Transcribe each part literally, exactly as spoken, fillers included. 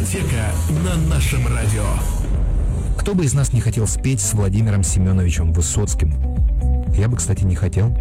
Дискотека на нашем радио. Кто бы из нас не хотел спеть с Владимиром Семеновичем Высоцким? Я бы, кстати, не хотел.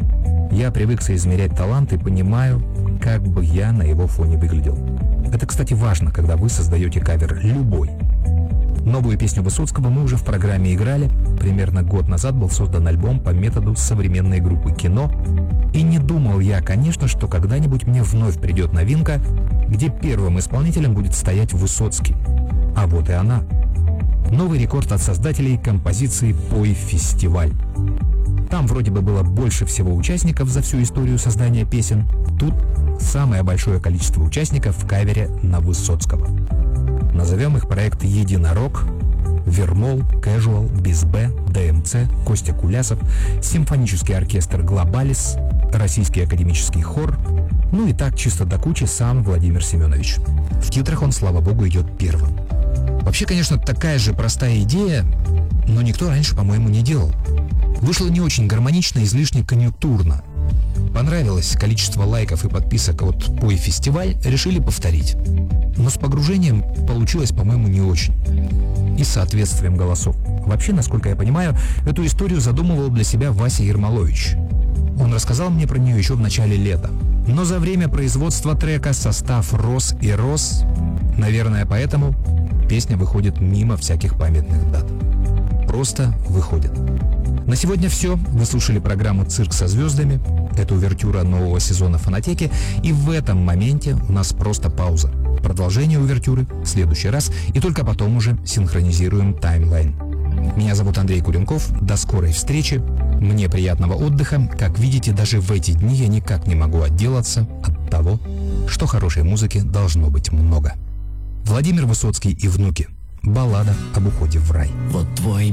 Я привык соизмерять талант и понимаю, как бы я на его фоне выглядел. Это, кстати, важно, когда вы создаете кавер любой. Новую песню Высоцкого мы уже в программе играли. Примерно год назад был создан альбом по методу современной группы «Кино». И не думал я, конечно, что когда-нибудь мне вновь придет новинка, где первым исполнителем будет стоять Высоцкий. А вот и она. Новый рекорд от создателей композиции «Пой фестиваль». Там вроде бы было больше всего участников за всю историю создания песен. Тут самое большое количество участников в кавере на Высоцкого. Назовем их проект «Единорог», Вермол, Casual, Бизбе, ДМЦ, Костя Кулясов, симфонический оркестр «Глобалис», российский академический хор, ну и так чисто до кучи сам Владимир Семенович. В титрах он, слава богу, идет первым. Вообще, конечно, такая же простая идея, но никто раньше, по-моему, не делал. Вышло не очень гармонично, излишне конъюнктурно. Понравилось количество лайков и подписок от «Пой фестиваль», решили повторить. Но с погружением получилось, по-моему, не очень. И с соответствием голосов. Вообще, насколько я понимаю, эту историю задумывал для себя Вася Ермолович. Он рассказал мне про нее еще в начале лета. Но за время производства трека состав рос и рос. Наверное, поэтому песня выходит мимо всяких памятных дат. Просто выходит. На сегодня все. Вы слушали программу «Цирк со звездами». Это увертюра нового сезона «Фонотеки». И в этом моменте у нас просто пауза. Продолжение увертюры в следующий раз. И только потом уже синхронизируем таймлайн. Меня зовут Андрей Куренков. До скорой встречи. Мне приятного отдыха. Как видите, даже в эти дни я никак не могу отделаться от того, что хорошей музыки должно быть много. Владимир Высоцкий и внуки. Баллада об уходе в рай. Вот твой